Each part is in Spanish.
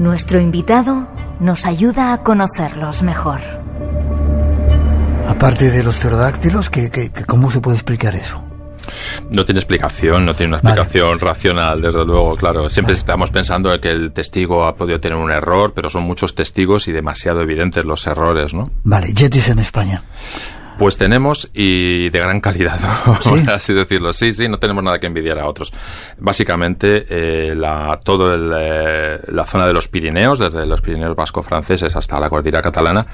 Nuestro invitado nos ayuda a conocerlos mejor. Aparte de los pterodáctilos, ¿cómo se puede explicar eso? No tiene explicación, no tiene una explicación racional, desde luego, claro. Siempre estamos pensando que el testigo ha podido tener un error, pero son muchos testigos y demasiado evidentes los errores, ¿no? Vale, yetis en España. Pues tenemos, y de gran calidad, ¿no? ¿Sí? Por así decirlo. Sí, no tenemos nada que envidiar a otros. Básicamente, la zona de los Pirineos, desde los Pirineos vasco-franceses hasta la cordillera catalana,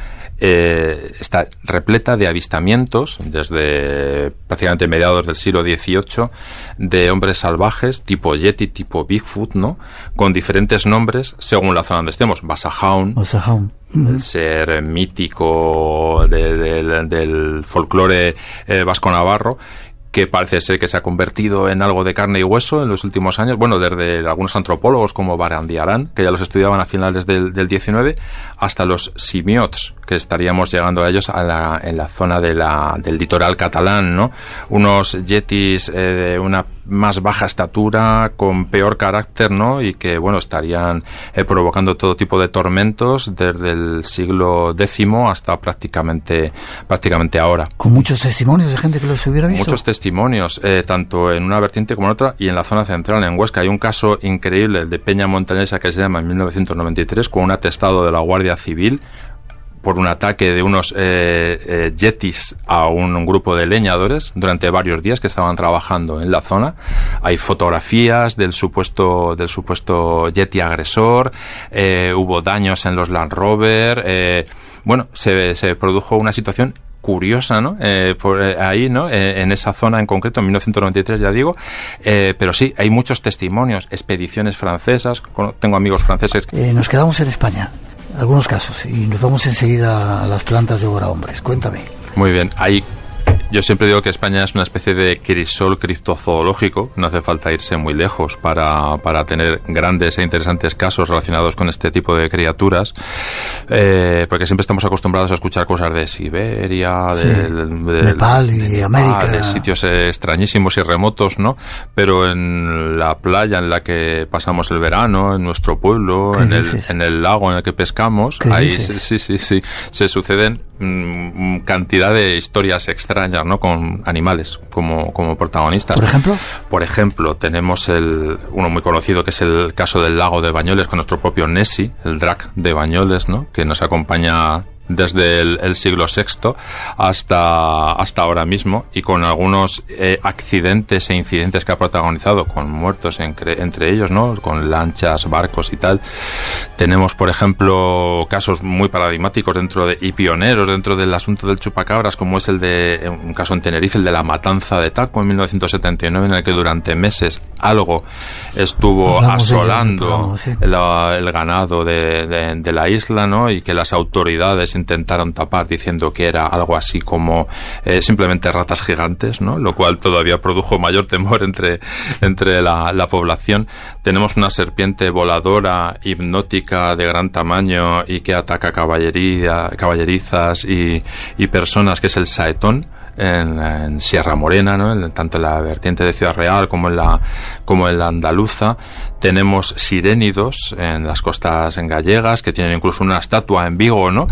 está repleta de avistamientos, desde prácticamente mediados del siglo XVIII, de hombres salvajes, tipo Yeti, tipo Bigfoot, ¿no? Con diferentes nombres, según la zona donde estemos. Basajaun. El ser mítico del folclore vasco-navarro, que parece ser que se ha convertido en algo de carne y hueso en los últimos años. Bueno, desde algunos antropólogos como Barandiarán, que ya los estudiaban a finales del XIX, hasta los simiots, que estaríamos llegando a ellos en la zona del litoral catalán, ¿no? Unos yetis de una más baja estatura, con peor carácter, ¿no? Y que, bueno, estarían provocando todo tipo de tormentos desde el siglo X hasta prácticamente ahora. Con muchos testimonios de gente que los hubiera visto. Muchos testimonios, tanto en una vertiente como en otra, y en la zona central, en Huesca. Hay un caso increíble, el de Peña Montañesa, que se llama en 1993, con un atestado de la Guardia Civil por un ataque de unos yetis a un grupo de leñadores durante varios días que estaban trabajando en la zona. Hay fotografías del supuesto yeti agresor, hubo daños en los Land Rover, se produjo una situación curiosa, ¿no? Ahí, ¿no? En esa zona en concreto, en 1993, ya digo, pero sí, hay muchos testimonios, expediciones francesas, tengo amigos franceses. Nos quedamos en España, algunos casos, y nos vamos enseguida a las plantas devorahombres. Cuéntame. Muy bien, yo siempre digo que España es una especie de crisol criptozoológico. No hace falta irse muy lejos para tener grandes e interesantes casos relacionados con este tipo de criaturas, porque siempre estamos acostumbrados a escuchar cosas de Siberia, del Nepal y América, de sitios extrañísimos y remotos, ¿no? Pero en la playa en la que pasamos el verano, en nuestro pueblo, en el lago en el que pescamos, ahí sí, se suceden cantidad de historias extrañas, ¿no? Con animales como protagonistas. Por ejemplo, tenemos uno muy conocido, que es el caso del lago de Bañoles, con nuestro propio Nessie, el drac de Bañoles, ¿no? Que nos acompaña desde el siglo VI hasta ahora mismo, y con algunos accidentes e incidentes que ha protagonizado, con muertos entre ellos, ¿no? Con lanchas, barcos y tal. Tenemos, por ejemplo, casos muy paradigmáticos y pioneros dentro del asunto del chupacabras, como es un caso en Tenerife, el de la matanza de Taco en 1979, en el que durante meses algo estuvo asolando el ganado de la isla, ¿no? Y que las autoridades intentaron tapar diciendo que era algo así como simplemente ratas gigantes, ¿no? Lo cual todavía produjo mayor temor entre la población. Tenemos una serpiente voladora hipnótica de gran tamaño y que ataca caballerizas y personas, que es el saetón, en Sierra Morena, ¿no? Tanto en la vertiente de Ciudad Real como en la andaluza. Tenemos sirénidos en las costas gallegas, que tienen incluso una estatua en Vigo, ¿no?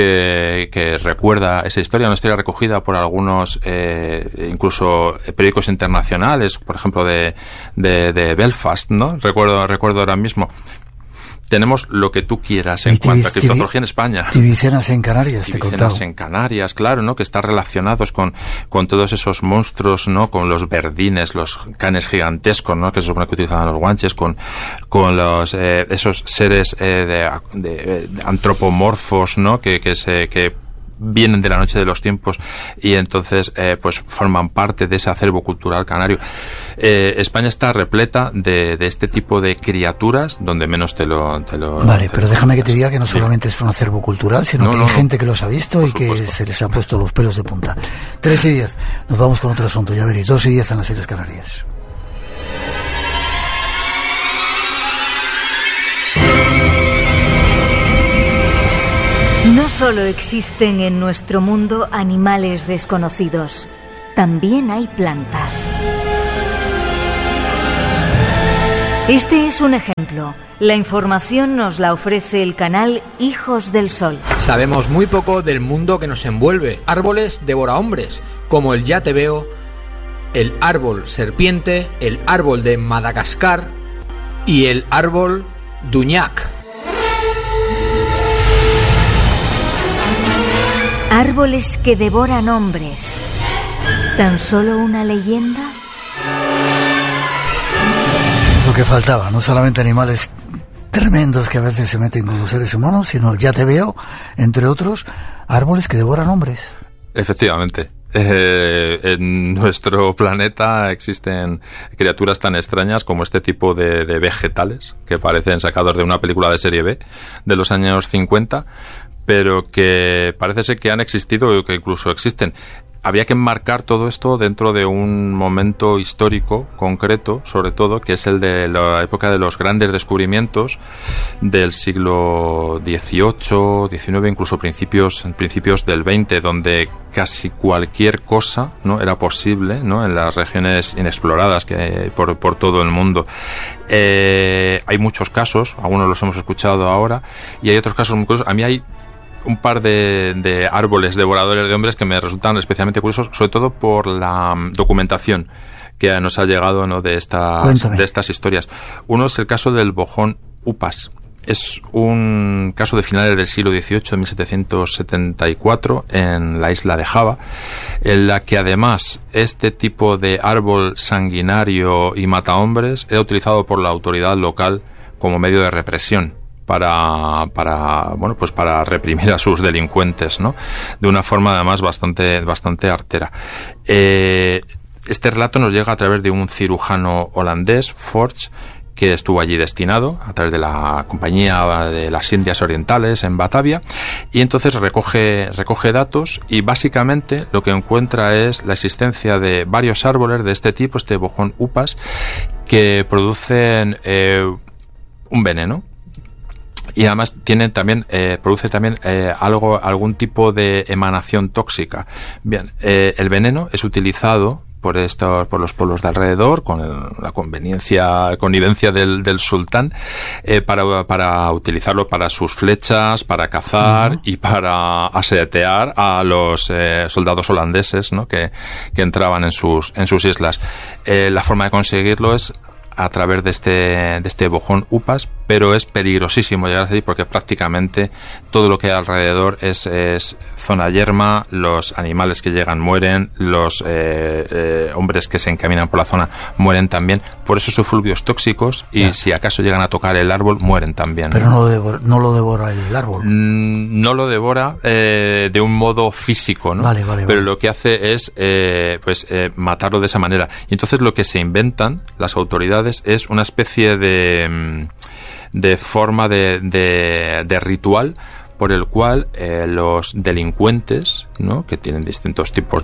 Que recuerda esa historia, una historia recogida por algunos incluso periódicos internacionales, por ejemplo de Belfast, ¿no? Recuerdo ahora mismo. Tenemos lo que tú quieras en cuanto a criptozoología en España. Tibicenas en Canarias, te he contado. Tibicenas en Canarias, claro, ¿no? Que están relacionados con todos esos monstruos, ¿no? Con los verdines, los canes gigantescos, ¿no? Que se supone que utilizaban los guanches, con los esos seres de antropomorfos, ¿no? Que vienen de la noche de los tiempos y entonces pues forman parte de ese acervo cultural canario. España está repleta de este tipo de criaturas, donde menos te lo Vale, pero déjame que te diga que no solamente es un acervo cultural, sino que hay gente que los ha visto y que se les ha puesto los pelos de punta. 3:10, nos vamos con otro asunto, ya veréis, 2:10 en las Islas Canarias. No solo existen en nuestro mundo animales desconocidos, también hay plantas. Este es un ejemplo siglo. La información nos la ofrece el canal Hijos del Sol. Sabemos muy poco del mundo que nos envuelve. Árboles devorahombres, como el Ya Te Veo, el árbol serpiente, el árbol de Madagascar y el árbol Duñac. Árboles que devoran hombres. ¿Tan solo una leyenda? Lo que faltaba, no solamente animales tremendos que a veces se meten con los seres humanos, sino el Ya Te Veo, entre otros, árboles que devoran hombres. Efectivamente. En nuestro planeta existen criaturas tan extrañas como este tipo de vegetales que parecen sacados de una película de serie B de los años 50, pero que parece ser que han existido y que incluso existen. Habría que enmarcar todo esto dentro de un momento histórico concreto, sobre todo, que es el de la época de los grandes descubrimientos del siglo XVIII, XIX, incluso principios del XX, donde casi cualquier cosa, ¿no?, era posible, ¿no?, en las regiones inexploradas que hay por todo el mundo. Hay muchos casos, algunos los hemos escuchado ahora, y hay otros casos muy curiosos. A mí hay un par de árboles devoradores de hombres que me resultan especialmente curiosos, sobre todo por la documentación que nos ha llegado, ¿no?, de estas historias. Uno es el caso del bojón Upas. Es un caso de finales del siglo XVIII, de 1774, en la isla de Java, en la que además este tipo de árbol sanguinario y matahombres era utilizado por la autoridad local como medio de represión para reprimir a sus delincuentes, ¿no?, de una forma además bastante artera. Este relato nos llega a través de un cirujano holandés, Forge, que estuvo allí destinado a través de la Compañía de las Indias Orientales en Batavia, y entonces recoge datos, y básicamente lo que encuentra es la existencia de varios árboles de este tipo, este bojón Upas, que producen un veneno. Y además produce también algún tipo de emanación tóxica. Bien, el veneno es utilizado por los pueblos de alrededor, con la connivencia del sultán, para utilizarlo para sus flechas, para cazar y para asetear a los soldados holandeses, ¿no?, que entraban en sus islas. La forma de conseguirlo es a través de este bojón Upas, pero es peligrosísimo llegar a allí porque prácticamente todo lo que hay alrededor es zona yerma, los animales que llegan mueren, los hombres que se encaminan por la zona mueren también, por esos efluvios tóxicos, y si acaso llegan a tocar el árbol mueren también. Pero no lo devora el árbol. No lo devora de un modo físico, ¿no? Vale. Pero lo que hace es matarlo de esa manera. Y entonces lo que se inventan las autoridades es una especie de forma de ritual por el cual los delincuentes, ¿no?, que tienen distintos tipos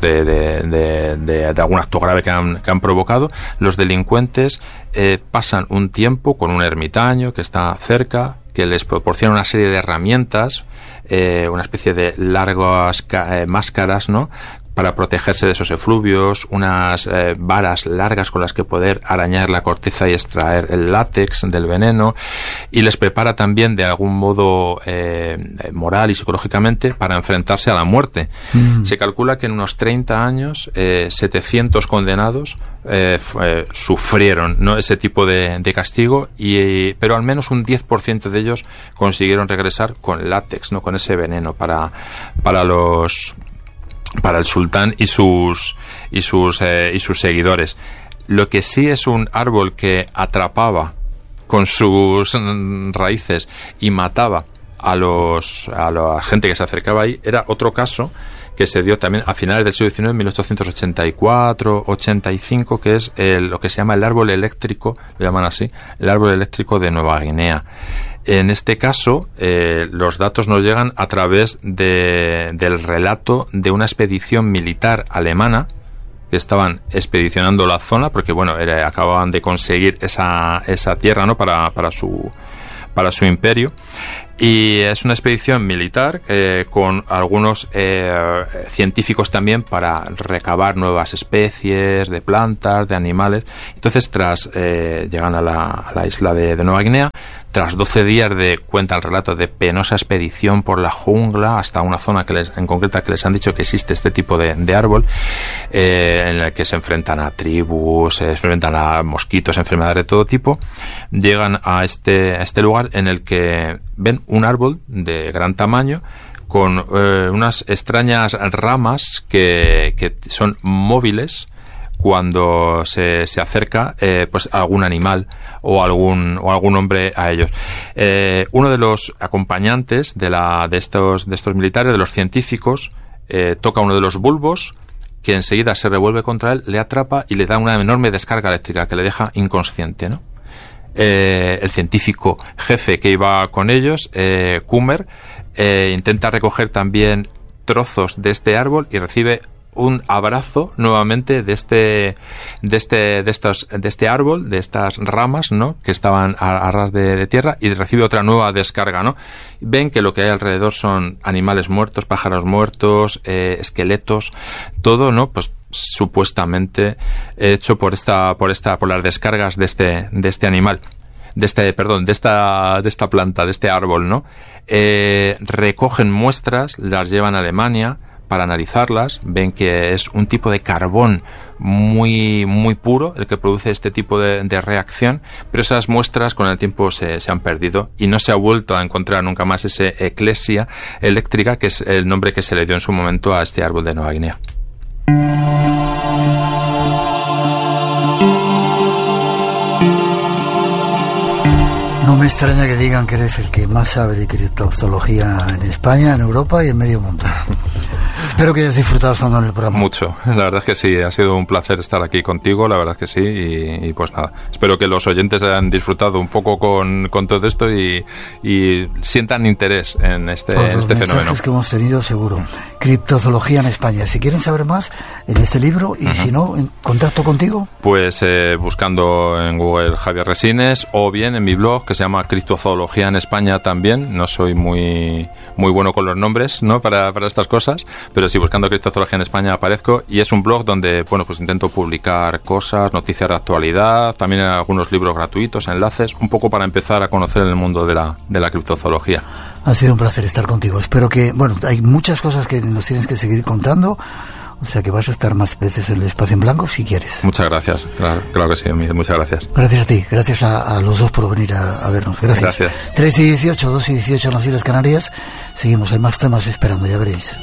de algún acto grave que han provocado, los delincuentes pasan un tiempo con un ermitaño que está cerca, que les proporciona una serie de herramientas, una especie de largas máscaras, ¿no?, para protegerse de esos efluvios, unas varas largas con las que poder arañar la corteza y extraer el látex del veneno, y les prepara también de algún modo moral y psicológicamente para enfrentarse a la muerte. Se calcula que en unos 30 años 700 condenados sufrieron, ¿no?, ese tipo de castigo, pero al menos un 10% de ellos consiguieron regresar con látex, ¿no?, con ese veneno para el sultán y sus seguidores. Lo que sí es un árbol que atrapaba con sus raíces y mataba a la gente que se acercaba ahí era otro caso que se dio también a finales del siglo XIX, 1884-85, que es lo que se llama el árbol eléctrico, lo llaman así, el árbol eléctrico de Nueva Guinea. En este caso, los datos nos llegan a través del relato de una expedición militar alemana que estaban expedicionando la zona, porque acababan de conseguir esa tierra, ¿no?, para para su imperio. Y es una expedición militar con algunos científicos también para recabar nuevas especies de plantas, de animales. Entonces, llegan a la isla de Nueva Guinea. Tras 12 días cuenta el relato de penosa expedición por la jungla hasta una zona en concreta que les han dicho que existe este tipo de árbol, en el que se enfrentan a tribus, se enfrentan a mosquitos, enfermedades de todo tipo. Llegan a este lugar en el que ven un árbol de gran tamaño con unas extrañas ramas que son móviles cuando se acerca pues algún animal o algún hombre a ellos. Uno de los acompañantes de estos militares, de los científicos, toca uno de los bulbos, que enseguida se revuelve contra él, le atrapa y le da una enorme descarga eléctrica que le deja inconsciente, ¿no? El científico jefe que iba con ellos, Kummer, intenta recoger también trozos de este árbol y recibe un abrazo nuevamente de este árbol, de estas ramas, ¿no?, que estaban a ras de tierra, y recibe otra nueva descarga, ¿no? Ven que lo que hay alrededor son animales muertos, pájaros muertos, esqueletos, todo, ¿no?, pues supuestamente hecho por las descargas de este animal, de esta planta, de este árbol, ¿no? Recogen muestras, las llevan a Alemania para analizarlas. Ven que es un tipo de carbón muy muy puro el que produce este tipo de reacción, pero esas muestras con el tiempo se han perdido y no se ha vuelto a encontrar nunca más ese eclesia eléctrica, que es el nombre que se le dio en su momento a este árbol de Nueva Guinea. No me extraña que digan que eres el que más sabe de criptozoología en España, en Europa y en medio mundo. Espero que hayas disfrutado estando en el programa. Mucho, la verdad es que sí, ha sido un placer estar aquí contigo, la verdad es que sí, y pues nada, espero que los oyentes hayan disfrutado un poco con todo esto y sientan interés en este fenómeno. Los mensajes que hemos tenido, seguro. Criptozoología en España. Si quieren saber más, en este libro, y si no, ¿en contacto contigo? Pues buscando en Google Javier Resines, o bien en mi blog, que se llama Criptozoología en España también. No soy muy bueno con los nombres, ¿no?, para estas cosas, pero sí, buscando Criptozoología en España aparezco, y es un blog donde, bueno, pues intento publicar cosas, noticias de actualidad, también algunos libros gratuitos, enlaces, un poco para empezar a conocer el mundo de la criptozoología. Ha sido un placer estar contigo. Espero que, bueno, hay muchas cosas que nos tienes que seguir contando, o sea que vas a estar más veces en el Espacio en Blanco si quieres. Muchas gracias, claro que sí, muchas gracias. Gracias a ti, gracias a los dos por venir a vernos. Gracias. 3 y 18, 2 y 18 en las Islas Canarias. Seguimos, hay más temas esperando, ya veréis.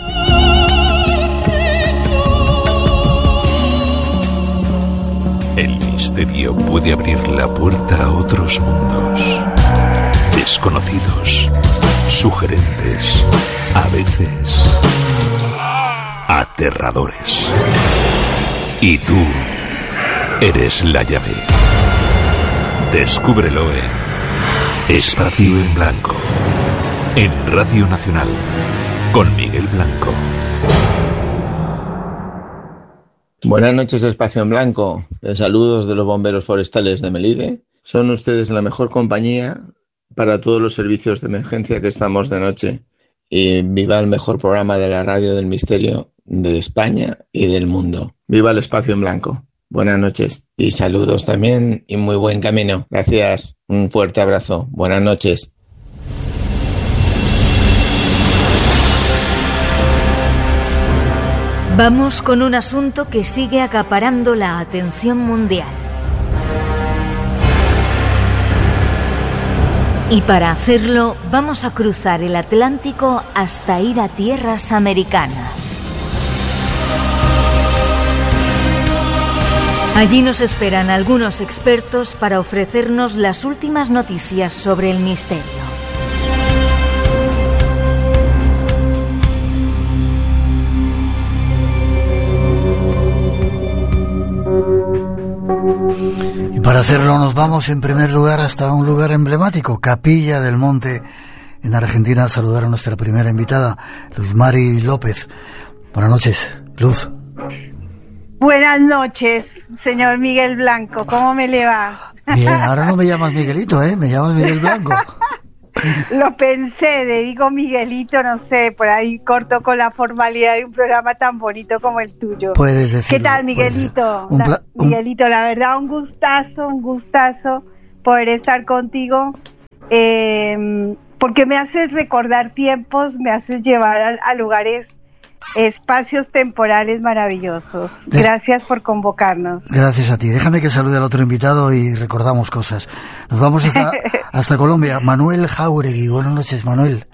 El misterio puede abrir la puerta a otros mundos, desconocidos, sugerentes, a veces aterradores. Y tú eres la llave. Descúbrelo en Espacio en Blanco, en Radio Nacional, con Miguel Blanco. Buenas noches, Espacio en Blanco. Saludos de los bomberos forestales de Melide. Son ustedes la mejor compañía para todos los servicios de emergencia que estamos de noche. Y viva el mejor programa de la radio del misterio de España y del mundo. Viva el Espacio en Blanco. Buenas noches y saludos también y muy buen camino. Gracias. Un fuerte abrazo. Buenas noches. Vamos con un asunto que sigue acaparando la atención mundial. Y para hacerlo, vamos a cruzar el Atlántico hasta ir a tierras americanas. Allí nos esperan algunos expertos para ofrecernos las últimas noticias sobre el misterio. Y para hacerlo nos vamos en primer lugar hasta un lugar emblemático, Capilla del Monte, en Argentina, a saludar a nuestra primera invitada, Luz Mari López. Buenas noches, Luz. Buenas noches, señor Miguel Blanco, ¿cómo me le va? Bien, ahora no me llamas Miguelito, me llamas Miguel Blanco. Lo pensé, le digo Miguelito, no sé, por ahí corto con la formalidad de un programa tan bonito como el tuyo. Puedes decirlo. ¿Qué tal, Miguelito? Miguelito, la verdad, un gustazo poder estar contigo, porque me haces recordar tiempos, me haces llevar a lugares, espacios temporales maravillosos. Gracias por convocarnos. Gracias a ti. Déjame que salude al otro invitado y recordamos cosas. Nos vamos hasta Colombia. Manuel Jáuregui. Buenas noches, Manuel.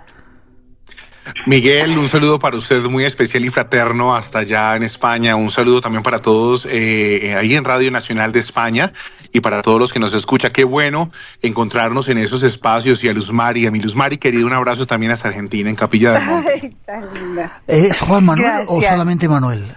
Miguel, un saludo para usted muy especial y fraterno hasta allá en España. Un saludo también para todos ahí en Radio Nacional de España y para todos los que nos escuchan. Qué bueno encontrarnos en esos espacios. Y a Luzmari, a mi Luzmari querido, un abrazo también hasta Argentina, en Capilla del Monte. ¿Es Juan Manuel o solamente Manuel?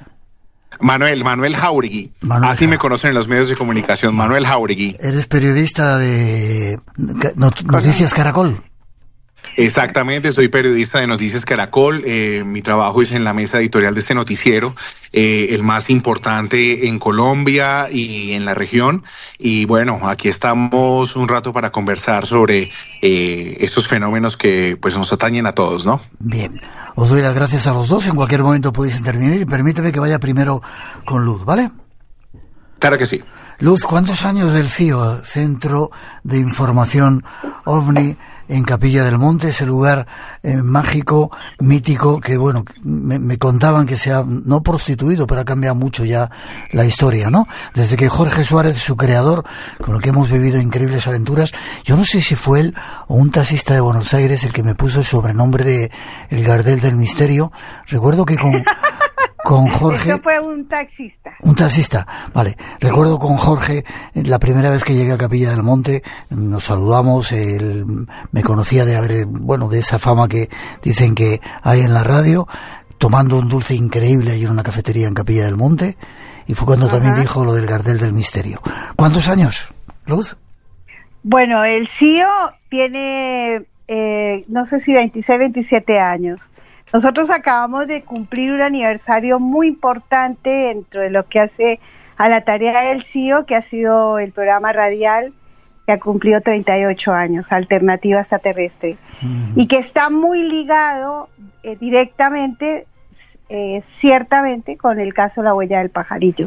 Manuel Jáuregui. Así me conocen en los medios de comunicación, Manuel Jáuregui. ¿Eres periodista de Noticias Caracol? Exactamente, soy periodista de Noticias Caracol. Mi trabajo es en la mesa editorial de este noticiero, el más importante en Colombia y en la región. Y bueno, aquí estamos un rato para conversar sobre estos fenómenos que pues nos atañen a todos, ¿no? Bien, os doy las gracias a los dos. En cualquier momento podéis intervenir y permíteme que vaya primero con Luz, ¿vale? Claro que sí. Luz, ¿cuántos años del CIO, Centro de Información OVNI, en Capilla del Monte, ese lugar mágico, mítico, que bueno, me contaban que se ha, no prostituido, pero ha cambiado mucho ya la historia, ¿no? Desde que Jorge Suárez, su creador, con el que hemos vivido increíbles aventuras, yo no sé si fue él o un taxista de Buenos Aires el que me puso el sobrenombre de El Gardel del Misterio. Recuerdo que con Jorge... Eso fue un taxista. Un taxista, vale. Recuerdo con Jorge, la primera vez que llegué a Capilla del Monte, nos saludamos, él me conocía de haber, bueno, de esa fama que dicen que hay en la radio, tomando un dulce increíble ahí en una cafetería en Capilla del Monte, y fue cuando también dijo lo del Gardel del Misterio. ¿Cuántos años, Luz? Bueno, el CIO tiene, no sé si 26, 27 años. Nosotros acabamos de cumplir un aniversario muy importante dentro de lo que hace a la tarea del CIO, que ha sido el programa radial que ha cumplido 38 años, Alternativa Extraterrestre, y que está muy ligado directamente, ciertamente, con el caso La Huella del Pajarillo.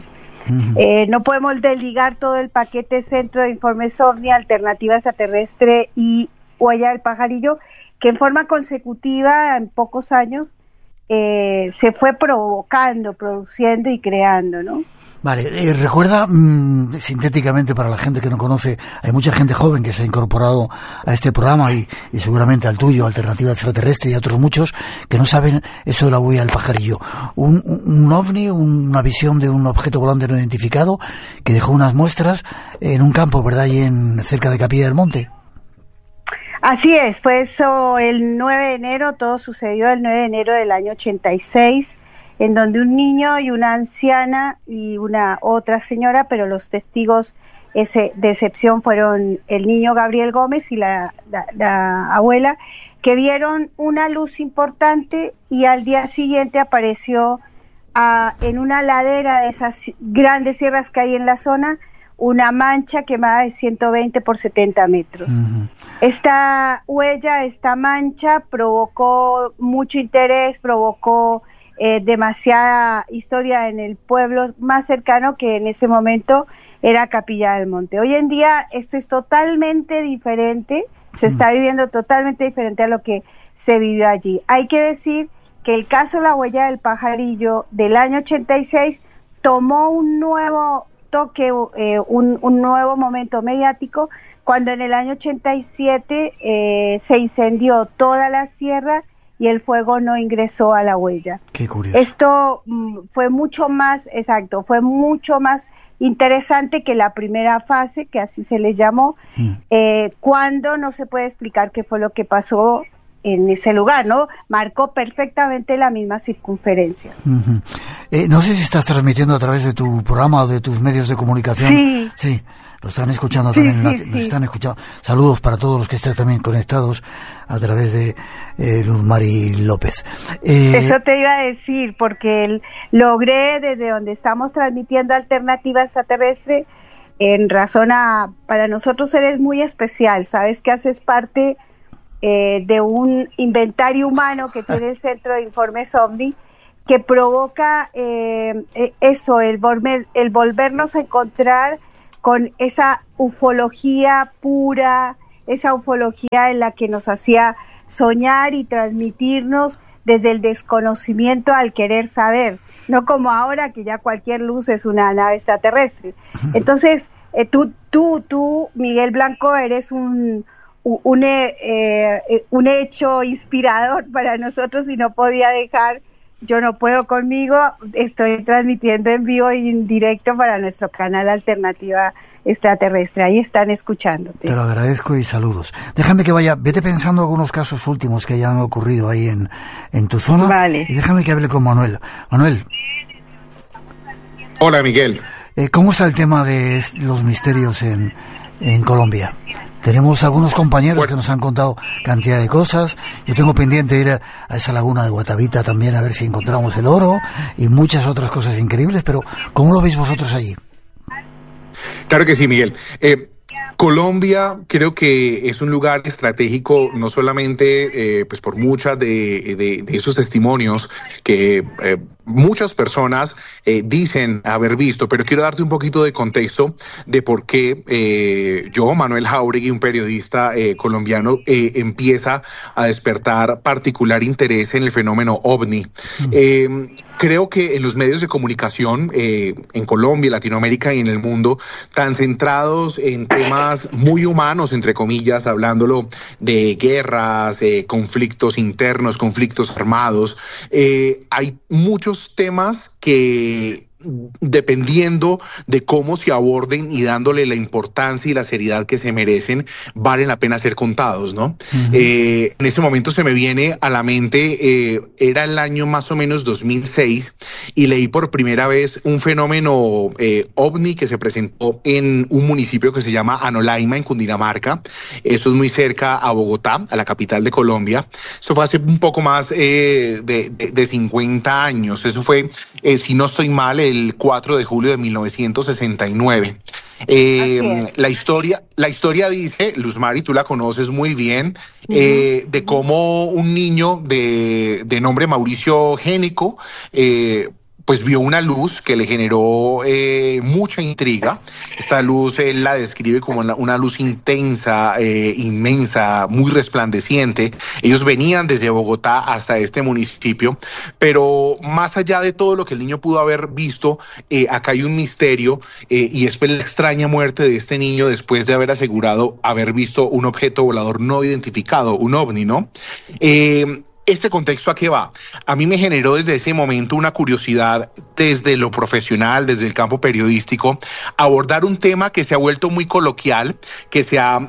No podemos desligar todo el paquete Centro de Informes OVNI, Alternativa Extraterrestre y Huella del Pajarillo, que en forma consecutiva, en pocos años, se fue produciendo y creando, ¿no? Vale, recuerda, sintéticamente para la gente que no conoce, hay mucha gente joven que se ha incorporado a este programa y seguramente al tuyo, Alternativa Extraterrestre, y a otros muchos que no saben eso de la huella del pajarillo. Un ovni, una visión de un objeto volante no identificado que dejó unas muestras en un campo, ¿verdad?, ahí cerca de Capilla del Monte. Así es, fue eso el 9 de enero, todo sucedió el 9 de enero del año 86, en donde un niño y una anciana y una otra señora, pero los testigos de excepción fueron el niño Gabriel Gómez y la abuela, que vieron una luz importante y al día siguiente apareció en una ladera de esas grandes sierras que hay en la zona, una mancha quemada de 120 por 70 metros. Esta huella, esta mancha provocó mucho interés, provocó demasiada historia en el pueblo más cercano, que en ese momento era Capilla del Monte. Hoy en día esto es totalmente diferente, se está viviendo totalmente diferente a lo que se vivió allí. Hay que decir que el caso La Huella del Pajarillo del año 86 tomó un nuevo toque, un nuevo momento mediático, cuando en el año 87 se incendió toda la sierra y el fuego no ingresó a la huella. Qué curioso. Esto fue mucho más, fue mucho más interesante que la primera fase, que así se les llamó, cuando no se puede explicar qué fue lo que pasó en ese lugar, ¿no? Marcó perfectamente la misma circunferencia. No sé si estás transmitiendo a través de tu programa o de tus medios de comunicación. Sí. Sí, lo están escuchando también. Nos están escuchando. Saludos para todos los que estén también conectados a través de Luzmari López. Eso te iba a decir, porque logré desde donde estamos transmitiendo Alternativa Extraterrestre, en razón para nosotros eres muy especial, sabes que haces parte de un inventario humano que tiene el Centro de Informes OVNI, que provoca eso, el volvernos a encontrar con esa ufología pura, esa ufología en la que nos hacía soñar y transmitirnos desde el desconocimiento al querer saber, no como ahora que ya cualquier luz es una nave extraterrestre. Entonces, tú, Miguel Blanco, eres un hecho inspirador para nosotros y no podía dejar, yo no puedo conmigo, estoy transmitiendo en vivo y en directo para nuestro canal Alternativa Extraterrestre, ahí están escuchándote. Te lo agradezco y saludos. Déjame que vete pensando algunos casos últimos que hayan ocurrido ahí en tu zona. Vale. Y déjame que hable con Manuel. Manuel. Hola, Miguel. ¿Cómo está el tema de los misterios en Colombia? Tenemos algunos compañeros que nos han contado cantidad de cosas. Yo tengo pendiente ir a esa laguna de Guatavita también a ver si encontramos el oro y muchas otras cosas increíbles, pero ¿cómo lo veis vosotros allí? Claro que sí, Miguel. Colombia creo que es un lugar estratégico, no solamente pues por muchas de esos testimonios que muchas personas dicen haber visto, pero quiero darte un poquito de contexto de por qué yo, Manuel Jáuregui, un periodista colombiano, empieza a despertar particular interés en el fenómeno OVNI. Creo que en los medios de comunicación en Colombia, Latinoamérica y en el mundo, tan centrados en temas muy humanos, entre comillas, hablándolo de guerras, conflictos internos, conflictos armados, hay muchos temas que, dependiendo de cómo se aborden y dándole la importancia y la seriedad que se merecen, valen la pena ser contados, ¿no? Uh-huh. En este momento se me viene a la mente, era el año más o menos 2006, y leí por primera vez un fenómeno OVNI que se presentó en un municipio que se llama Anolaima, en Cundinamarca. Eso es muy cerca a Bogotá, a la capital de Colombia. Eso fue hace un poco más de 50 años. Eso fue, si no estoy mal, el 4 de julio de 1969. La historia dice, Luz Mari, tú la conoces muy bien, de cómo un niño de nombre Mauricio Génico pues vio una luz que le generó mucha intriga. Esta luz él la describe como una luz intensa, inmensa, muy resplandeciente. Ellos venían desde Bogotá hasta este municipio, pero más allá de todo lo que el niño pudo haber visto, acá hay un misterio, y es la extraña muerte de este niño después de haber asegurado haber visto un objeto volador no identificado, un OVNI, ¿no? ¿Este contexto a qué va? A mí me generó desde ese momento una curiosidad desde lo profesional, desde el campo periodístico, abordar un tema que se ha vuelto muy coloquial, que se ha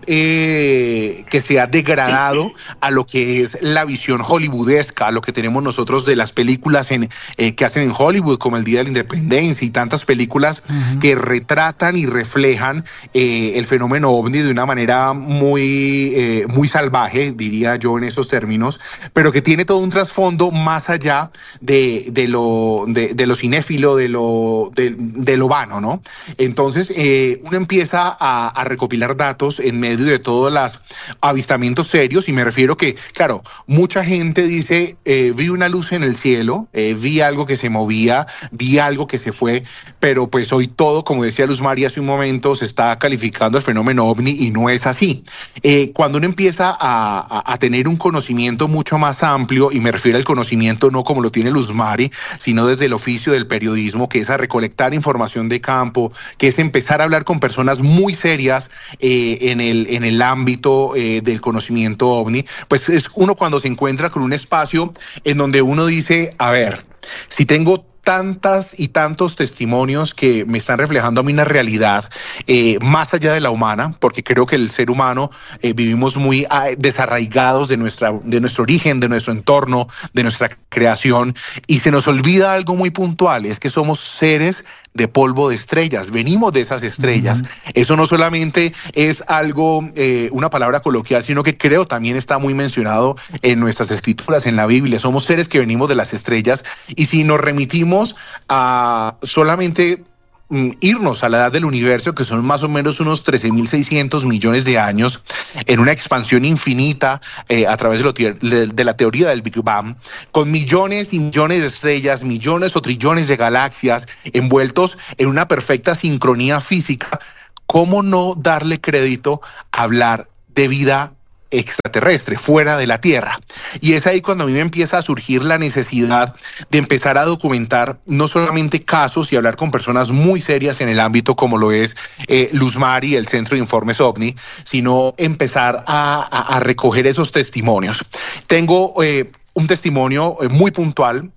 degradado a lo que es la visión hollywoodesca, a lo que tenemos nosotros de las películas que hacen en Hollywood, como El Día de la Independencia y tantas películas que retratan y reflejan el fenómeno OVNI de una manera muy salvaje, diría yo en esos términos, pero que tiene todo un trasfondo más allá de lo cinéfilo, de lo vano, ¿no? Entonces, uno empieza a recopilar datos en medio de todos los avistamientos serios, y me refiero que, claro, mucha gente dice, vi una luz en el cielo, vi algo que se movía, vi algo que se fue, pero pues hoy todo, como decía Luz María hace un momento, se está calificando el fenómeno OVNI y no es así. Cuando uno empieza a tener un conocimiento mucho más amplio, y me refiero al conocimiento no como lo tiene Luz Mari, sino desde el oficio del periodismo, que es a recolectar información de campo, que es empezar a hablar con personas muy serias en el ámbito del conocimiento OVNI, pues es uno cuando se encuentra con un espacio en donde uno dice, a ver, si tengo tantas y tantos testimonios que me están reflejando a mí una realidad más allá de la humana, porque creo que el ser humano vivimos muy desarraigados de nuestro origen, de nuestro entorno, de nuestra creación, y se nos olvida algo muy puntual, es que somos seres de polvo de estrellas, venimos de esas estrellas. Eso no solamente es algo, una palabra coloquial, sino que creo también está muy mencionado en nuestras escrituras, en la Biblia. Somos seres que venimos de las estrellas, y si nos remitimos a solamente irnos a la edad del universo, que son más o menos unos 13.600 millones de años, en una expansión infinita a través de la teoría del Big Bang, con millones y millones de estrellas, millones o trillones de galaxias envueltos en una perfecta sincronía física. ¿Cómo no darle crédito a hablar de vida extraterrestre, fuera de la Tierra? Y es ahí cuando a mí me empieza a surgir la necesidad de empezar a documentar no solamente casos y hablar con personas muy serias en el ámbito como lo es Luz Mari, el Centro de Informes OVNI, sino empezar a recoger esos testimonios. Tengo un testimonio muy puntual.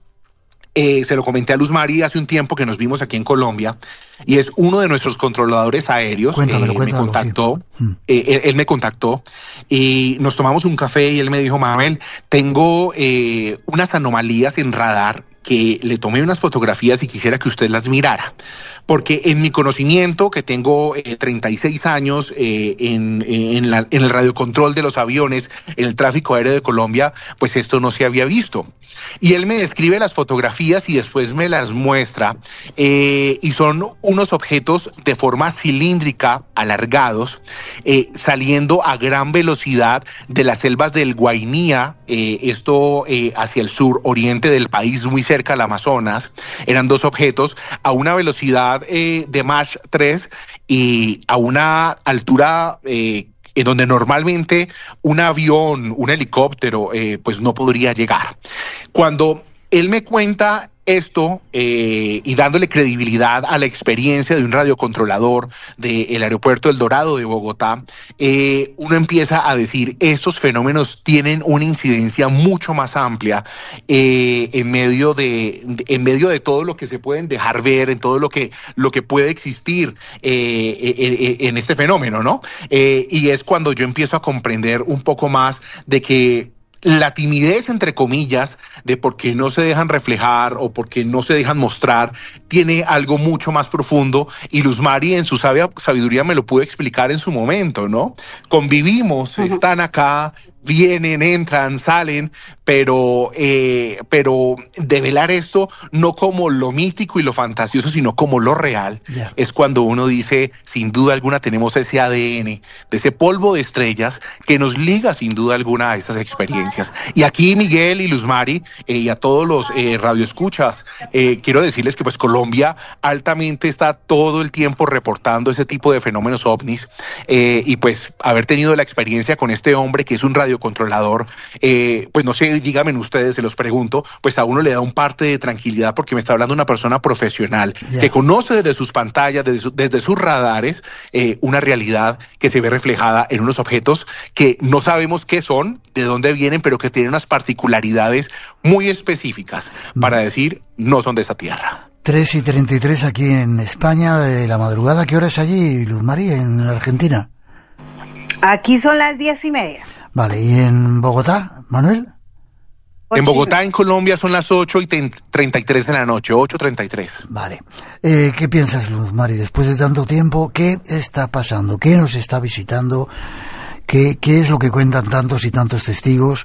Se lo comenté a Luz Mari hace un tiempo que nos vimos aquí en Colombia, y es uno de nuestros controladores aéreos. Cuéntamelo, me contactó, sí. Él me contactó y nos tomamos un café y él me dijo: Mabel, tengo unas anomalías en radar que le tomé unas fotografías y quisiera que usted las mirara. Porque en mi conocimiento, que tengo 36 años en el radiocontrol de los aviones, en el tráfico aéreo de Colombia, pues esto no se había visto. Y él me describe las fotografías y después me las muestra, y son unos objetos de forma cilíndrica, alargados, saliendo a gran velocidad de las selvas del Guainía, esto hacia el sur oriente del país, muy cerca al Amazonas. Eran dos objetos a una velocidad de Mach 3 y a una altura en donde normalmente un avión, un helicóptero, pues no podría llegar. Cuando él me cuenta esto, y dándole credibilidad a la experiencia de un radiocontrolador del aeropuerto El Dorado de Bogotá, uno empieza a decir, estos fenómenos tienen una incidencia mucho más amplia en medio de todo lo que se pueden dejar ver, en todo lo que puede existir en este fenómeno, ¿no? Y es cuando yo empiezo a comprender un poco más de que la timidez, entre comillas, de por qué no se dejan reflejar o por qué no se dejan mostrar, tiene algo mucho más profundo, y Luz Mari en su sabia sabiduría me lo pudo explicar en su momento, ¿no? Convivimos, están acá, vienen, entran, salen, pero develar esto no como lo mítico y lo fantasioso, sino como lo real, es cuando uno dice, sin duda alguna tenemos ese ADN, de ese polvo de estrellas que nos liga sin duda alguna a estas experiencias. Y aquí Miguel y Luz Mari, y a todos los radioescuchas, quiero decirles que pues Colombia altamente está todo el tiempo reportando ese tipo de fenómenos ovnis, y pues haber tenido la experiencia con este hombre que es un radiocontrolador, pues no sé, díganme ustedes, se los pregunto, pues a uno le da un parte de tranquilidad porque me está hablando una persona profesional que conoce desde sus pantallas, desde sus radares, una realidad que se ve reflejada en unos objetos que no sabemos qué son, de dónde vienen, pero que tienen unas particularidades muy específicas para decir, no son de esta tierra. 3:33 aquí en España de la madrugada. ¿Qué hora es allí, Luz María, en Argentina? Aquí son las 10:30. Vale, ¿y en Bogotá, Manuel? En Bogotá, en Colombia, son las 8:33 de la noche, 8:33. Vale. ¿Qué piensas, Luz Mari, después de tanto tiempo? ¿Qué está pasando? ¿Qué nos está visitando? ¿Qué es lo que cuentan tantos y tantos testigos?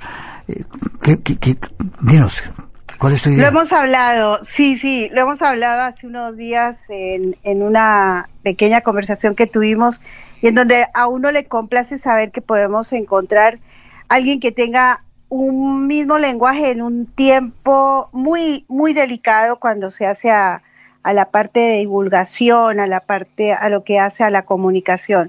Dinos, ¿cuál es tu idea? Lo hemos hablado, sí, lo hemos hablado hace unos días en una pequeña conversación que tuvimos, y en donde a uno le complace saber que podemos encontrar alguien que tenga un mismo lenguaje en un tiempo muy, muy delicado cuando se hace a la parte de divulgación, a lo que hace a la comunicación.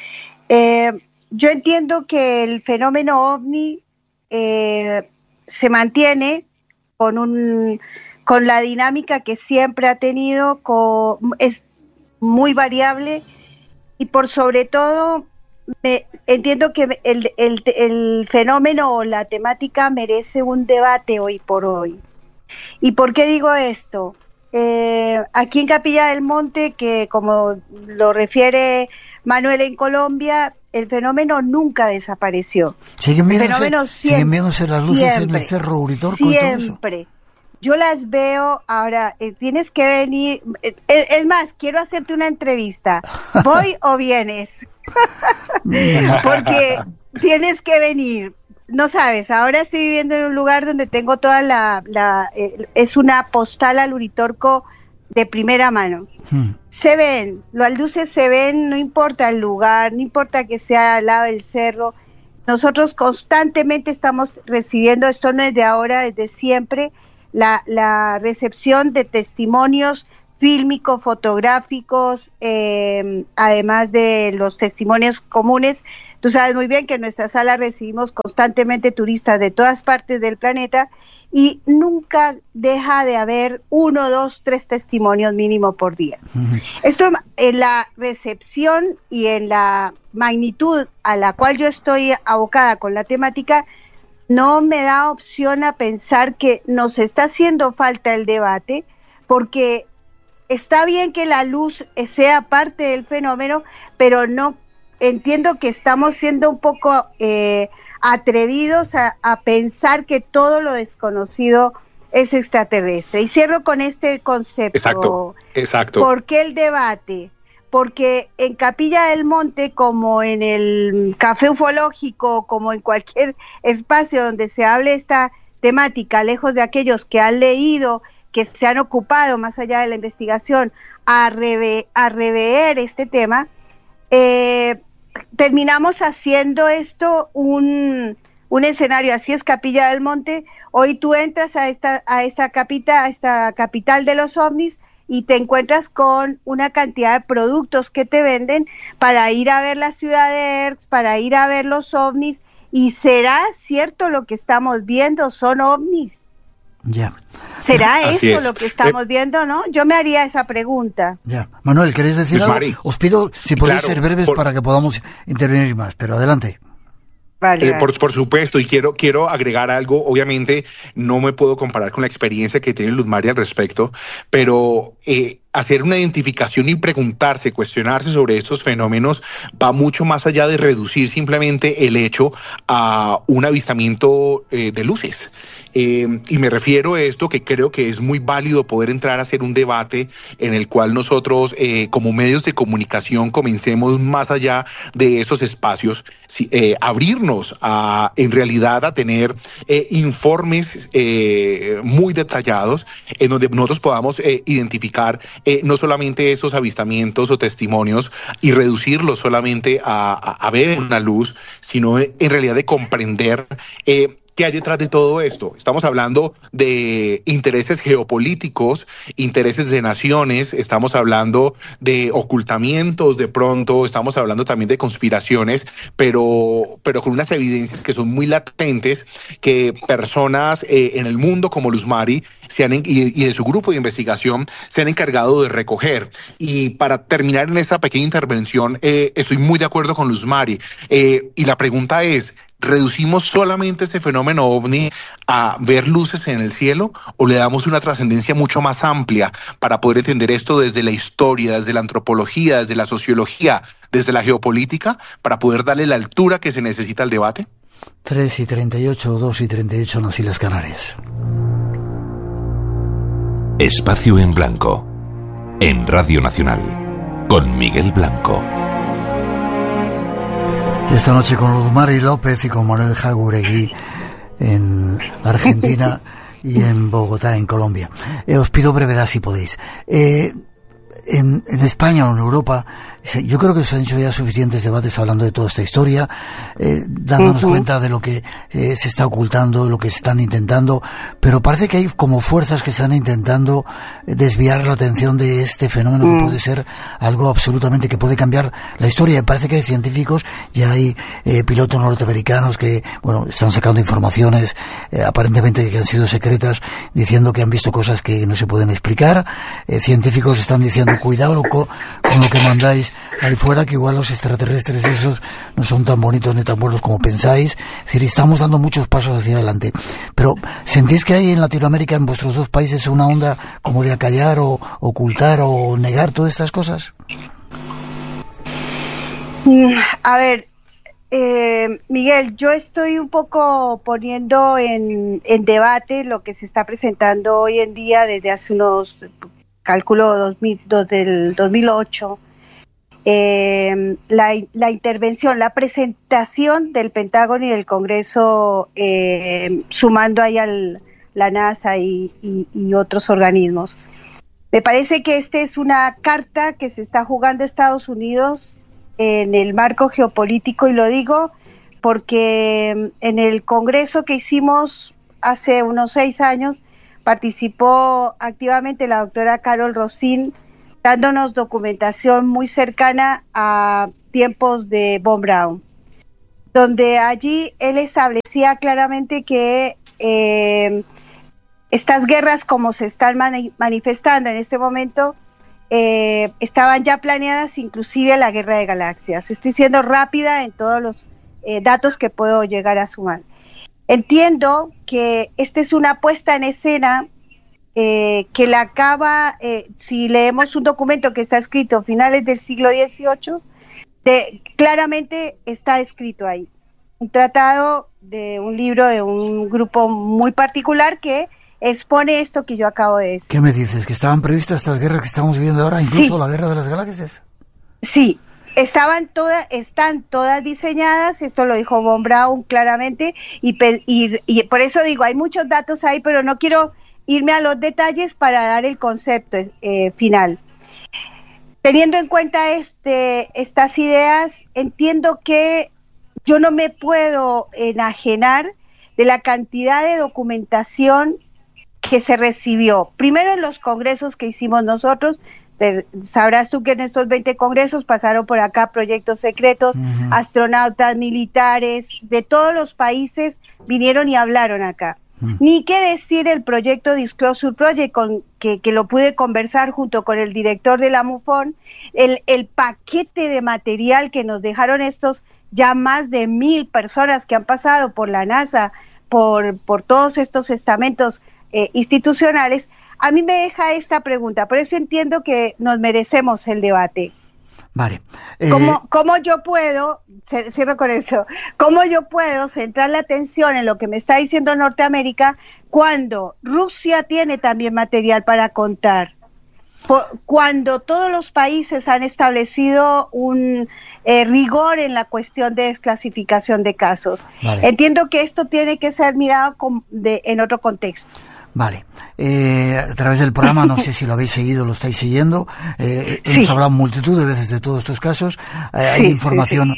Yo entiendo que el fenómeno OVNI se mantiene con la dinámica que siempre ha tenido, es muy variable, y por sobre todo entiendo que el fenómeno o la temática merece un debate hoy por hoy. ¿Y por qué digo esto? Aquí en Capilla del Monte, que como lo refiere Manuel, en Colombia, el fenómeno nunca desapareció. Siguen viéndose las luces en el Cerro Uritorco siempre. Y todo eso. Yo las veo ahora. Tienes que venir. Es más, quiero hacerte una entrevista. ¿Voy o vienes? Porque tienes que venir. No sabes, ahora estoy viviendo en un lugar donde tengo toda es una postal al Uritorco de primera mano. Se ven, las luces se ven, no importa el lugar, no importa que sea al lado del cerro. Nosotros constantemente estamos recibiendo, esto no es de ahora, es de siempre, la recepción de testimonios fílmicos, fotográficos, además de los testimonios comunes. Tú sabes muy bien que en nuestra sala recibimos constantemente turistas de todas partes del planeta y nunca deja de haber 1, 2, 3 testimonios mínimo por día. Esto en la recepción y en la magnitud a la cual yo estoy abocada con la temática, no me da opción a pensar que nos está haciendo falta el debate, porque está bien que la luz sea parte del fenómeno, pero no entiendo que estamos siendo un poco atrevidos a pensar que todo lo desconocido es extraterrestre. Y cierro con este concepto. Exacto. ¿Por qué el debate? Porque en Capilla del Monte, como en el Café Ufológico, como en cualquier espacio donde se hable esta temática, lejos de aquellos que han leído, que se han ocupado más allá de la investigación a rever este tema, terminamos haciendo esto un escenario. Así es Capilla del Monte. Hoy tú entras a esta capital de los ovnis y te encuentras con una cantidad de productos que te venden para ir a ver la ciudad de Erx, para ir a ver los ovnis. ¿Y será cierto lo que estamos viendo? ¿Son ovnis? Ya. ¿Será eso lo que estamos viendo, no? Yo me haría esa pregunta. Ya. Manuel, ¿queréis decir algo? Mari, os pido, si podéis ser breves para que podamos intervenir más, pero adelante. Vale. Por supuesto, y quiero agregar algo. Obviamente no me puedo comparar con la experiencia que tiene Luz Mari al respecto, pero hacer una identificación y preguntarse, cuestionarse sobre estos fenómenos va mucho más allá de reducir simplemente el hecho a un avistamiento de luces. Y me refiero a esto, que creo que es muy válido poder entrar a hacer un debate en el cual nosotros como medios de comunicación comencemos más allá de esos espacios, abrirnos en realidad a tener informes muy detallados en donde nosotros podamos identificar no solamente esos avistamientos o testimonios y reducirlos solamente a ver una luz, sino en realidad de comprender ¿qué hay detrás de todo esto? Estamos hablando de intereses geopolíticos, intereses de naciones, estamos hablando de ocultamientos de pronto, estamos hablando también de conspiraciones, pero con unas evidencias que son muy latentes, que personas en el mundo como Luz Mari y de su grupo de investigación se han encargado de recoger. Y para terminar en esta pequeña intervención, estoy muy de acuerdo con Luz Mari, y la pregunta es, ¿reducimos solamente este fenómeno ovni a ver luces en el cielo o le damos una trascendencia mucho más amplia para poder entender esto desde la historia, desde la antropología, desde la sociología, desde la geopolítica, para poder darle la altura que se necesita al debate? 3:38, 2:38 en las Islas Canarias. Espacio en Blanco, en Radio Nacional, con Miguel Blanco. Esta noche con Luz Mari López y con Manuel Jaguregui en Argentina y en Bogotá, en Colombia. Os pido brevedad si podéis. En España o en Europa, yo creo que se han hecho ya suficientes debates hablando de toda esta historia, dándonos cuenta de lo que se está ocultando, lo que se están intentando, pero parece que hay como fuerzas que están intentando desviar la atención de este fenómeno que puede ser algo absolutamente que puede cambiar la historia. Parece que hay científicos, ya hay pilotos norteamericanos que, bueno, están sacando informaciones aparentemente que han sido secretas, diciendo que han visto cosas que no se pueden explicar. Científicos están diciendo cuidado con lo que mandáis ahí fuera, que igual los extraterrestres esos no son tan bonitos ni tan buenos como pensáis. Es decir, estamos dando muchos pasos hacia adelante. Pero ¿sentís que hay en Latinoamérica, en vuestros dos países, una onda como de acallar o ocultar o negar todas estas cosas? A ver, Miguel, yo estoy un poco poniendo en debate lo que se está presentando hoy en día desde hace unos... cálculo del 2008, la intervención, la presentación del Pentágono y del Congreso, sumando ahí la NASA y otros organismos. Me parece que esta es una carta que se está jugando Estados Unidos en el marco geopolítico, y lo digo porque en el congreso que hicimos hace unos 6 años participó activamente la doctora Carol Rosin, dándonos documentación muy cercana a tiempos de Von Braun, donde allí él establecía claramente que estas guerras, como se están manifestando en este momento, estaban ya planeadas, inclusive la guerra de galaxias. Estoy siendo rápida en todos los datos que puedo llegar a sumar. Entiendo que esta es una puesta en escena que la acaba, si leemos un documento que está escrito a finales del siglo XVIII, claramente está escrito ahí. Un tratado de un libro de un grupo muy particular que expone esto que yo acabo de decir. ¿Qué me dices? ¿Que estaban previstas estas guerras que estamos viviendo ahora, incluso la guerra de las galaxias? Sí, están todas diseñadas, esto lo dijo Von Braun claramente, y por eso digo, hay muchos datos ahí, pero no quiero irme a los detalles para dar el concepto final. Teniendo en cuenta estas ideas, entiendo que yo no me puedo enajenar de la cantidad de documentación que se recibió, primero en los congresos que hicimos nosotros. Sabrás tú que en estos 20 congresos pasaron por acá proyectos secretos, astronautas, militares, de todos los países vinieron y hablaron acá. Ni qué decir el proyecto Disclosure Project, que lo pude conversar junto con el director de la MUFON, el paquete de material que nos dejaron estos ya más de 1,000 personas que han pasado por la NASA, por todos estos estamentos institucionales. A mí me deja esta pregunta, por eso entiendo que nos merecemos el debate. Vale. ¿Cómo yo puedo, cierro con eso, cómo yo puedo centrar la atención en lo que me está diciendo Norteamérica cuando Rusia tiene también material para contar? Cuando todos los países han establecido un rigor en la cuestión de desclasificación de casos. Vale. Entiendo que esto tiene que ser mirado en otro contexto. Vale, a través del programa, no sé si lo habéis seguido, lo estáis siguiendo, hemos hablado multitud de veces de todos estos casos, hay información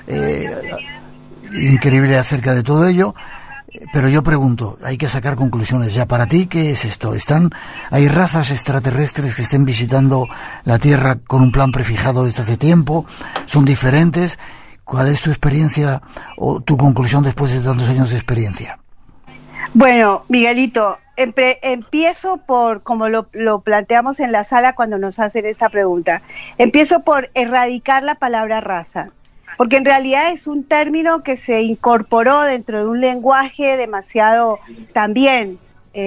increíble acerca de todo ello, pero yo pregunto, hay que sacar conclusiones ya. Para ti, ¿qué es esto? ¿Hay razas extraterrestres que estén visitando la Tierra con un plan prefijado desde hace tiempo? ¿Son diferentes? ¿Cuál es tu experiencia o tu conclusión después de tantos años de experiencia? Bueno, Miguelito, empiezo por, como lo planteamos en la sala cuando nos hacen esta pregunta, empiezo por erradicar la palabra raza, porque en realidad es un término que se incorporó dentro de un lenguaje demasiado también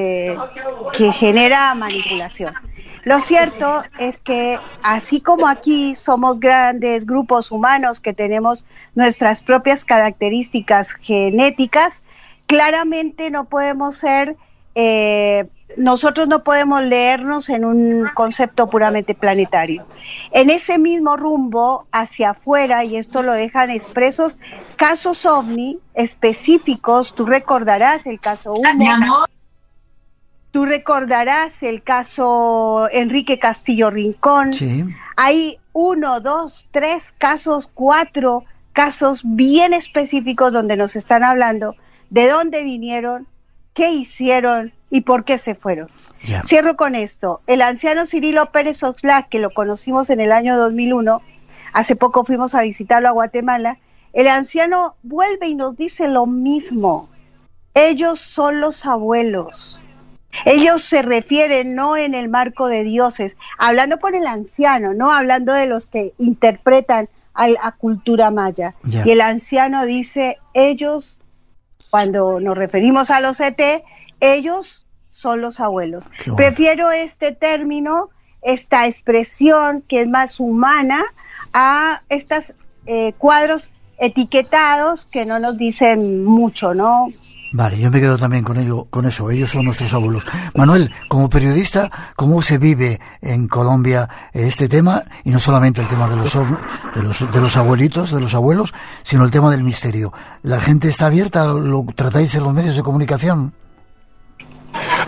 que genera manipulación. Lo cierto es que así como aquí somos grandes grupos humanos que tenemos nuestras propias características genéticas, claramente no podemos ser, nosotros no podemos leernos en un concepto puramente planetario. En ese mismo rumbo hacia afuera, y esto lo dejan expresos, casos OVNI específicos, tú recordarás el caso Humo, tú recordarás el caso Enrique Castillo Rincón, sí. Hay 1, 2, 3 casos, 4 casos bien específicos donde nos están hablando de dónde vinieron, qué hicieron y por qué se fueron. Yeah. Cierro con esto. El anciano Cirilo Pérez Oxlack, que lo conocimos en el año 2001, hace poco fuimos a visitarlo a Guatemala, el anciano vuelve y nos dice lo mismo. Ellos son los abuelos. Ellos se refieren no en el marco de dioses, hablando con el anciano, no hablando de los que interpretan a la cultura maya. Yeah. Y el anciano dice, ellos, cuando nos referimos a los ET, ellos son los abuelos. Bueno. Prefiero este término, esta expresión que es más humana, a estos cuadros etiquetados que no nos dicen mucho, ¿no? Vale, yo me quedo también con eso, ellos son nuestros abuelos. Manuel, como periodista, ¿cómo se vive en Colombia este tema? Y no solamente el tema de los abuelitos, de los abuelos, sino el tema del misterio. ¿La gente está abierta? ¿Lo tratáis en los medios de comunicación?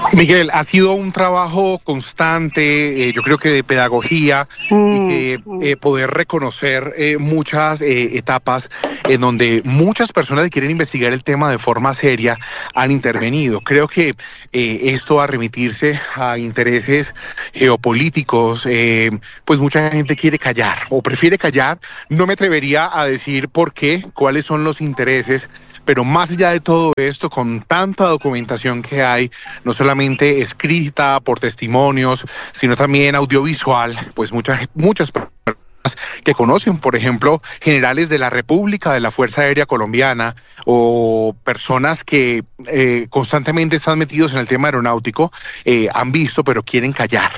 Miguel, ha sido un trabajo constante, yo creo que de pedagogía y de poder reconocer muchas etapas en donde muchas personas que quieren investigar el tema de forma seria han intervenido. Creo que esto va a remitirse a intereses geopolíticos, pues mucha gente quiere callar o prefiere callar. No me atrevería a decir por qué, cuáles son los intereses. Pero más allá de todo esto, con tanta documentación que hay, no solamente escrita por testimonios, sino también audiovisual, pues muchas personas que conocen, por ejemplo, generales de la República, de la Fuerza Aérea Colombiana, o personas que constantemente están metidos en el tema aeronáutico, han visto, pero quieren callar.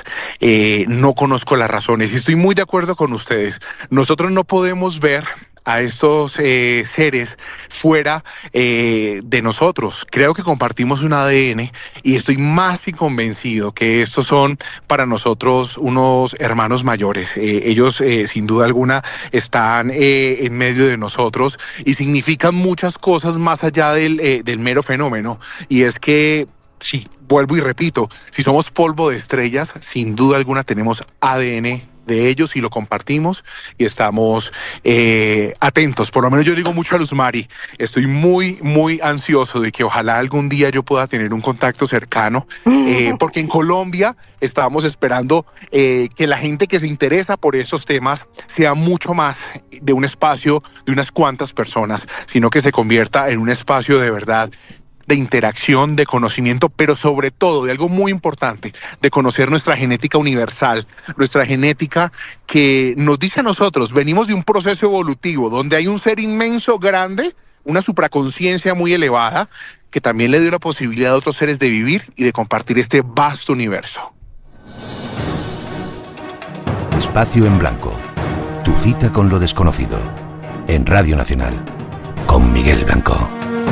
No conozco las razones y estoy muy de acuerdo con ustedes. Nosotros no podemos ver a estos seres fuera de nosotros. Creo que compartimos un ADN y estoy más que convencido que estos son para nosotros unos hermanos mayores. Ellos sin duda alguna están en medio de nosotros y significan muchas cosas más allá del mero fenómeno, y es que sí, vuelvo y repito, si somos polvo de estrellas, sin duda alguna tenemos ADN de ellos y lo compartimos y estamos atentos. Por lo menos yo digo mucho a Luz Mari, estoy muy ansioso de que ojalá algún día yo pueda tener un contacto cercano, porque en Colombia estábamos esperando que la gente que se interesa por esos temas sea mucho más de un espacio de unas cuantas personas, sino que se convierta en un espacio de verdad, de interacción, de conocimiento, pero sobre todo de algo muy importante, de conocer nuestra genética universal, nuestra genética que nos dice a nosotros, venimos de un proceso evolutivo donde hay un ser inmenso, grande, una supraconciencia muy elevada, que también le dio la posibilidad a otros seres de vivir y de compartir este vasto universo. Espacio en Blanco, tu cita con lo desconocido, en Radio Nacional, con Miguel Blanco.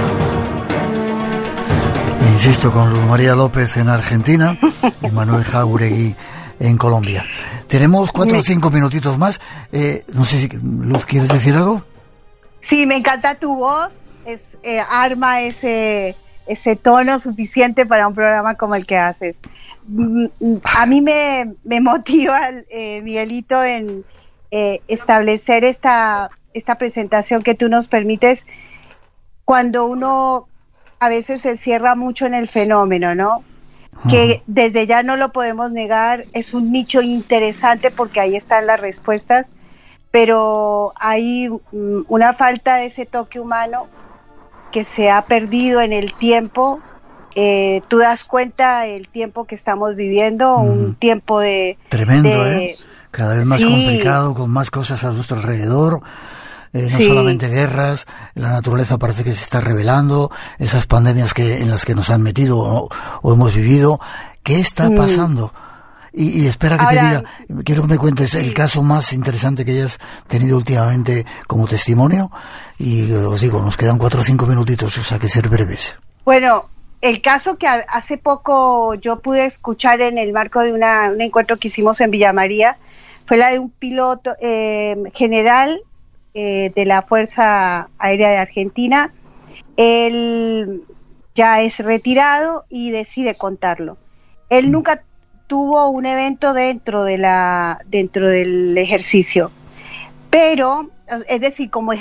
Insisto, con Luz María López en Argentina y Manuel Jáuregui en Colombia. Tenemos 4 o 5 minutitos más. No sé si, Luz, ¿quieres decir algo? Sí, me encanta tu voz. Arma ese tono suficiente para un programa como el que haces. A mí me motiva, Miguelito, en establecer esta presentación que tú nos permites cuando uno a veces se cierra mucho en el fenómeno, ¿no? Que desde ya no lo podemos negar, es un nicho interesante porque ahí están las respuestas, pero hay una falta de ese toque humano que se ha perdido en el tiempo. Tú das cuenta del tiempo que estamos viviendo, un tiempo de... Tremendo, cada vez más complicado, con más cosas a nuestro alrededor. No solamente guerras, la naturaleza parece que se está revelando, esas pandemias en las que nos han metido o hemos vivido. ¿Qué está pasando? Y espera que te diga, quiero que me cuentes el caso más interesante que hayas tenido últimamente como testimonio, y os digo, nos quedan 4 o 5 minutitos, o sea que ser breves. Bueno, el caso que hace poco yo pude escuchar en el marco de un encuentro que hicimos en Villa María, fue la de un piloto general de la Fuerza Aérea de Argentina. Él ya es retirado y decide contarlo. Él nunca tuvo un evento dentro del ejercicio, pero, es decir, como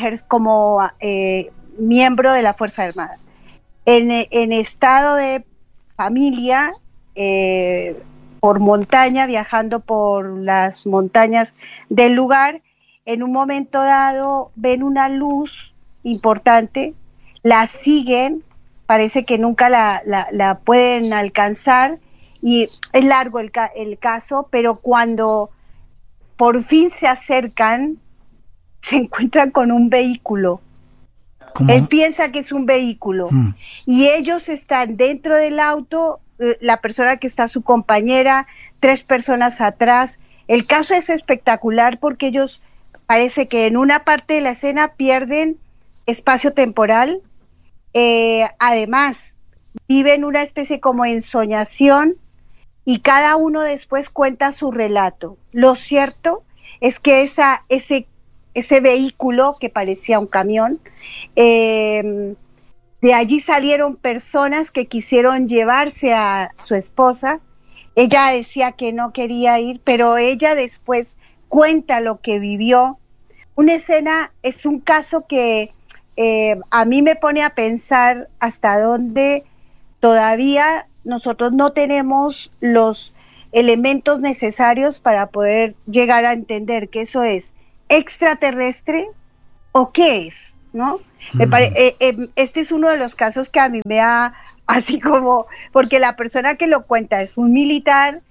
miembro de la Fuerza Armada. En estado de familia, por montaña, viajando por las montañas del lugar, en un momento dado ven una luz importante, la siguen, parece que nunca la pueden alcanzar, y es largo el caso, pero cuando por fin se acercan, se encuentran con un vehículo. ¿Cómo? Él piensa que es un vehículo, y ellos están dentro del auto, la persona que está, su compañera, 3 personas atrás. El caso es espectacular porque ellos parece que en una parte de la escena pierden espacio temporal, además viven una especie como ensoñación y cada uno después cuenta su relato. Lo cierto es que ese vehículo que parecía un camión De allí salieron personas que quisieron llevarse a su esposa. Ella decía que no quería ir, pero ella después cuenta lo que vivió. Una escena, es un caso que a mí me pone a pensar hasta dónde todavía nosotros no tenemos los elementos necesarios para poder llegar a entender que eso es extraterrestre o qué es, ¿no? Este es uno de los casos que a mí me ha, así como, porque la persona que lo cuenta es un militar.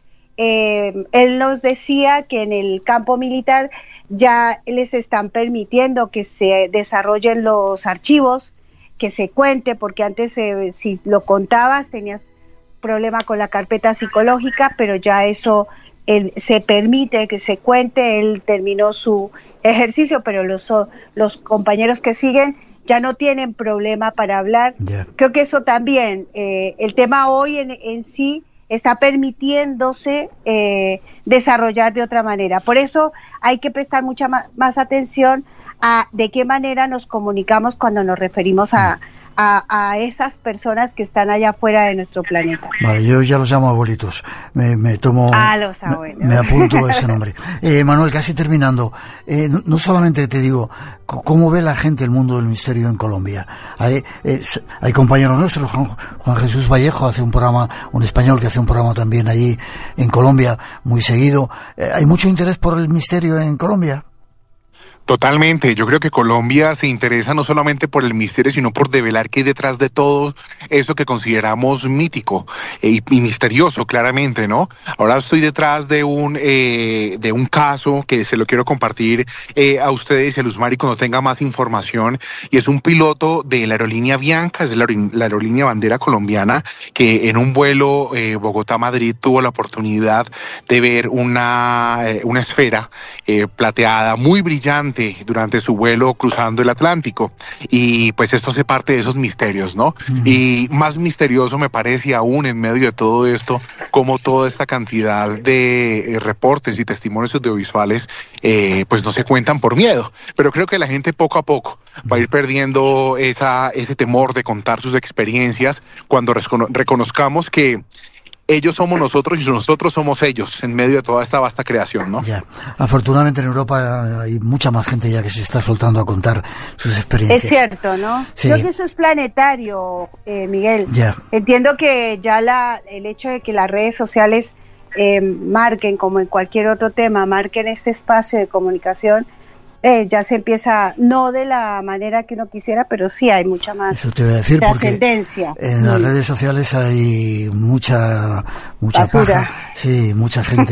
Él nos decía que en el campo militar ya les están permitiendo que se desarrollen los archivos, que se cuente, porque antes si lo contabas tenías problema con la carpeta psicológica, pero ya eso se permite que se cuente. Él terminó su ejercicio, pero los compañeros que siguen ya no tienen problema para hablar. Yeah. Creo que eso también, el tema hoy en sí está permitiéndose desarrollar de otra manera. Por eso hay que prestar mucha más atención a de qué manera nos comunicamos cuando nos referimos a esas personas que están allá afuera de nuestro planeta. Vale, yo ya los llamo abuelitos. Me tomo... los abuelos. Me apunto ese nombre. Manuel, casi terminando, no solamente te digo, ¿cómo ve la gente el mundo del misterio en Colombia? Hay compañeros nuestros, Juan Jesús Vallejo hace un programa, un español que hace un programa también allí en Colombia, muy seguido. ¿Hay mucho interés por el misterio en Colombia? Totalmente, yo creo que Colombia se interesa no solamente por el misterio, sino por develar qué hay detrás de todo eso que consideramos mítico y misterioso, claramente, ¿no? Ahora estoy detrás de un caso que se lo quiero compartir a ustedes y a Luz Mari cuando tenga más información, y es un piloto de la aerolínea Bianca, es la aerolínea bandera colombiana, que en un vuelo Bogotá-Madrid tuvo la oportunidad de ver una esfera plateada muy brillante durante su vuelo cruzando el Atlántico, y pues esto hace parte de esos misterios, ¿no? Y más misterioso me parece aún en medio de todo esto, como toda esta cantidad de reportes y testimonios audiovisuales pues no se cuentan por miedo, pero creo que la gente poco a poco va a ir perdiendo ese temor de contar sus experiencias cuando reconozcamos que ellos somos nosotros y nosotros somos ellos en medio de toda esta vasta creación, ¿no? Ya. Afortunadamente en Europa hay mucha más gente ya que se está soltando a contar sus experiencias. Es cierto, ¿no? Sí. Creo que eso es planetario, Miguel. Ya. Entiendo que ya el hecho de que las redes sociales marquen, como en cualquier otro tema, marquen este espacio de comunicación, ya se empieza, no de la manera que uno quisiera, pero sí hay mucha más eso te voy a decir, trascendencia. Porque en las redes sociales hay mucha basura. Paja. Sí, mucha gente.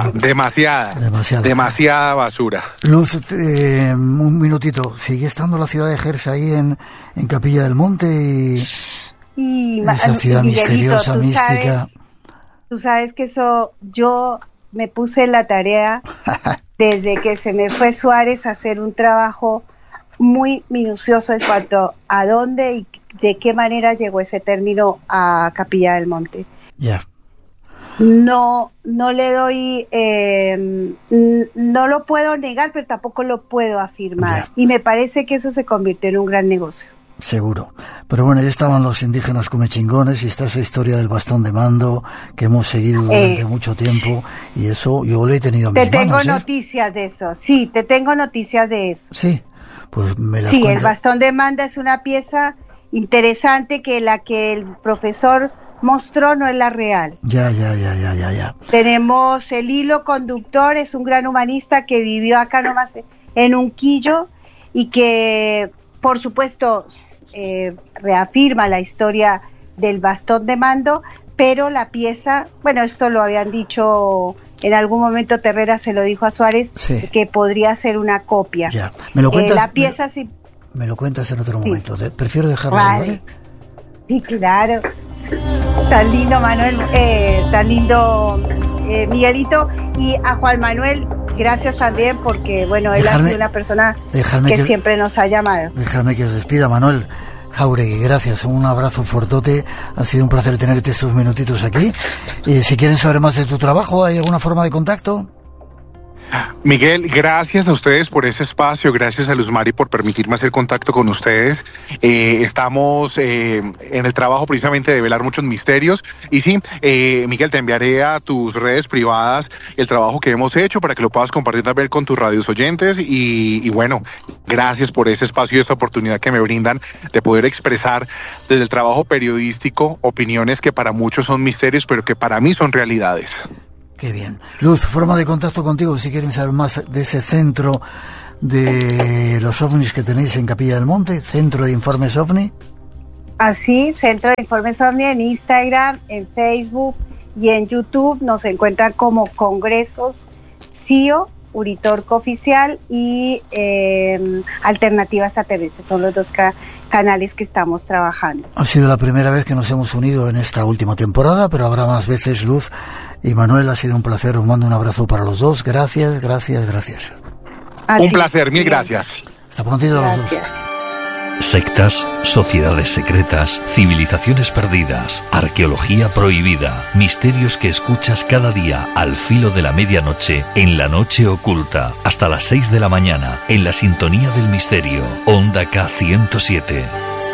Demasiada basura. Luz, un minutito. ¿Sigue estando la ciudad de Jersa ahí en Capilla del Monte y esa ciudad misteriosa, mística? Tú sabes que eso, yo me puse en la tarea desde que se me fue Suárez a hacer un trabajo muy minucioso en cuanto a dónde y de qué manera llegó ese término a Capilla del Monte. Ya. No le doy, no lo puedo negar, pero tampoco lo puedo afirmar. Y me parece que eso se convirtió en un gran negocio. Seguro. Pero bueno, ya estaban los indígenas comechingones y está esa historia del bastón de mando que hemos seguido durante mucho tiempo, y eso yo lo he tenido en mis manos. Te tengo noticias de eso, sí, te tengo noticias de eso. Sí, pues me las Sí, cuenta. El bastón de mando es una pieza interesante que la que el profesor mostró no es la real. Ya. Tenemos el hilo conductor, es un gran humanista que vivió acá nomás en Unquillo y que, por supuesto, reafirma la historia del bastón de mando, pero la pieza, bueno, esto lo habían dicho en algún momento, Terrera se lo dijo a Suárez, sí, que podría ser una copia. Ya. ¿Me lo cuentas? La pieza sí. Me lo cuentas en otro momento. Prefiero dejarlo vale. ¿Vale? Sí, claro. Tan lindo, Manuel, tan lindo, Miguelito, y a Juan Manuel, gracias también, porque, bueno, él ha sido una persona que siempre nos ha llamado. Déjame que os despida, Manuel Jáuregui, gracias, un abrazo fuertote, ha sido un placer tenerte estos minutitos aquí. Si quieren saber más de tu trabajo, ¿hay alguna forma de contacto? Miguel, gracias a ustedes por ese espacio, gracias a Luz Mari por permitirme hacer contacto con ustedes. Estamos en el trabajo precisamente de velar muchos misterios. Y sí, Miguel, te enviaré a tus redes privadas el trabajo que hemos hecho para que lo puedas compartir también con tus radios oyentes. Y bueno, gracias por ese espacio y esta oportunidad que me brindan de poder expresar desde el trabajo periodístico opiniones que para muchos son misterios, pero que para mí son realidades. Qué bien. Luz, forma de contacto contigo si quieren saber más de ese centro de los ovnis que tenéis en Capilla del Monte, Centro de Informes OVNI. Así, Centro de Informes OVNI en Instagram, en Facebook y en YouTube. Nos encuentran como Congresos CIO, Uritorco Oficial y Alternativa Extraterrestre. Son los dos canales que estamos trabajando. Ha sido la primera vez que nos hemos unido en esta última temporada, pero habrá más veces. Luz y Manuel, ha sido un placer. Os mando un abrazo para los dos. Gracias. Un placer, mil gracias. Hasta prontito los dos. Sectas, sociedades secretas, civilizaciones perdidas, arqueología prohibida, misterios que escuchas cada día al filo de la medianoche, en la noche oculta, hasta las 6 de la mañana, en la sintonía del misterio, Onda K 107.